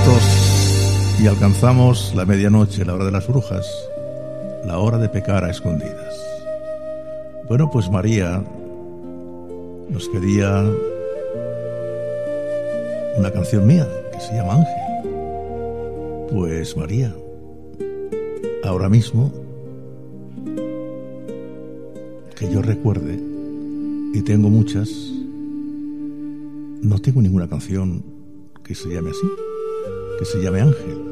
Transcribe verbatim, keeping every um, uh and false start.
minutos y alcanzamos la medianoche, la hora de las brujas, la hora de pecar a escondidas. Bueno, pues María nos quería una canción mía que se llama Ángel. Pues María, ahora mismo que yo recuerde, y tengo muchas, no tengo ninguna canción que se llame así, que se llame Ángel.